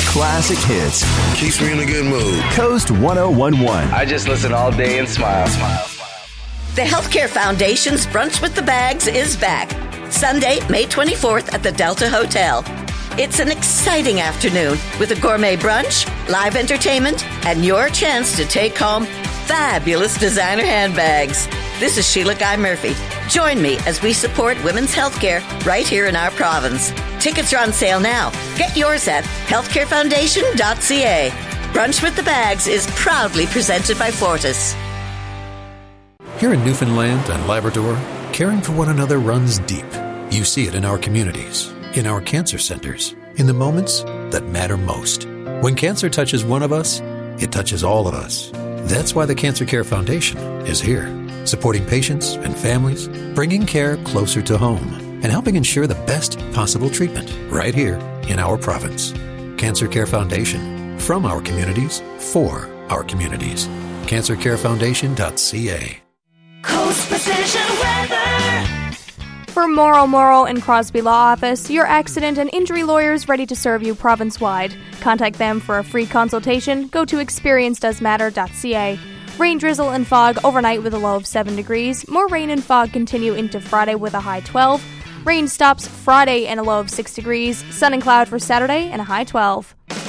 classic hits. Keeps me in a good mood. Coast 1011. I just listen all day and smile. The Healthcare Foundation's Brunch with the Bags is back. Sunday, May 24th at the Delta Hotel. It's an exciting afternoon with a gourmet brunch, live entertainment, and your chance to take home fabulous designer handbags. This is Sheila Guy Murphy. Join me as we support women's healthcare right here in our province. Tickets are on sale now. Get yours at healthcarefoundation.ca. Brunch with the Bags is proudly presented by Fortis. Here in Newfoundland and Labrador, caring for one another runs deep. You see it in our communities, in our cancer centers, in the moments that matter most. When cancer touches one of us, it touches all of us. That's why the Cancer Care Foundation is here, supporting patients and families, bringing care closer to home, and helping ensure the best possible treatment right here in our province. Cancer Care Foundation, from our communities, for our communities. CancerCareFoundation.ca. Coast Precision Weather. For Morrow and Crosby Law Office, your accident and injury lawyers ready to serve you province-wide. Contact them for a free consultation. Go to experiencedoesmatter.ca. Rain, drizzle, and fog overnight with a low of 7 degrees. More rain and fog continue into Friday with a high 12. Rain stops Friday and a low of 6 degrees. Sun and cloud for Saturday and a high 12.